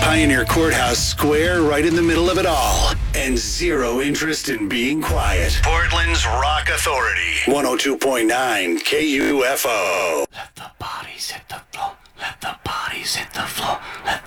Pioneer Courthouse square right in the middle of it all. And zero interest in being quiet. Portland's Rock Authority. 102.9 KUFO. Let the bodies hit the